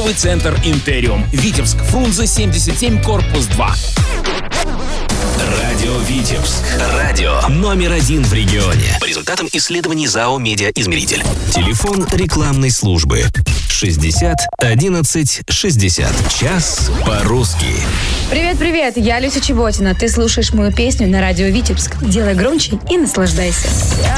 Торговый центр «Интериум». Витебск, Фрунзе, 77, корпус 2. Радио Витебск. Радио номер 1 в регионе. По результатам исследований ЗАО «Медиаизмеритель». Телефон рекламной службы 60 11 60. Час по-русски. Привет, я Люся Чеботина. Ты слушаешь мою песню на радио Витебск. Делай громче и наслаждайся.